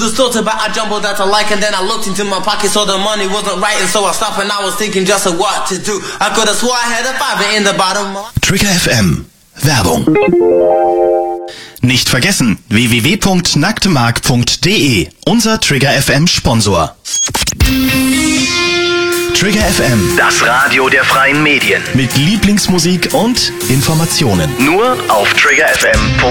the store to buy a jumbo that I like, and then I looked into my pocket, so the money wasn't right, and so I stopped and I was thinking just of what to do. I could have swore I had a fiver in the bottom. Trigger FM. Werbung. Nicht vergessen, www.nacktemark.de, unser Trigger FM Sponsor. Trigger FM, das Radio der freien Medien. Mit Lieblingsmusik und Informationen. Nur auf triggerfm.de.